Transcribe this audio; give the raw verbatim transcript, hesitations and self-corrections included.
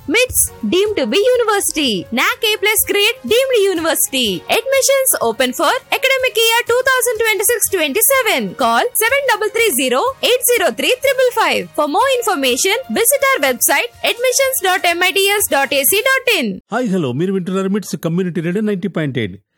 మిట్స్ deemed to be university. నాక్ ఏ plus grade deemed university. Admissions open for academic year two thousand twenty six twenty seven. Call seven three three zero eight zero three triple five. For more information visit our website admissions dot MITS dot AC dot in. Hi hello, మీరు వింటున్నారు మిట్స్ community radio ninety point eight.